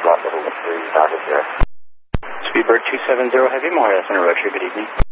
Speedbird 270 Heavy, Memorial Center, Rotary, good evening.